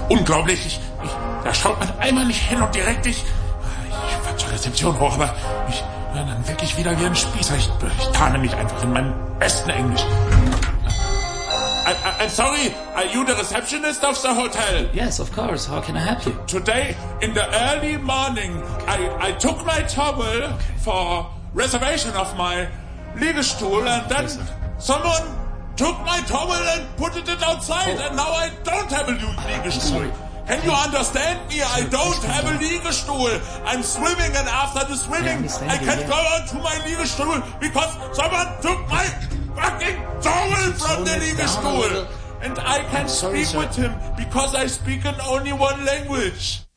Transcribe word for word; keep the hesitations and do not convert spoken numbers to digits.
unglaublich. Ich, ich, da schaut man einmal nicht hin und direkt ich... Ich fand zur Rezeption hoch, aber ich, dann wirklich wieder wie ein Spießer. Ich, ich tarne mich einfach in meinem besten Englisch. I, I, I'm sorry, are you the receptionist of the hotel? Yes, of course. How can I help you? Today, in the early morning, I, I took my towel okay. for reservation of my Liegestuhl, and then yes, someone took my towel and put it outside, oh. and now I don't have a Liegestuhl. Can you understand me? I don't have a Liegestuhl. I'm swimming, and after the swimming, I, I can't yeah. go on to my Liegestuhl because someone took my fucking towel from the Liegestuhl. And I can speak with him because I speak in only one language.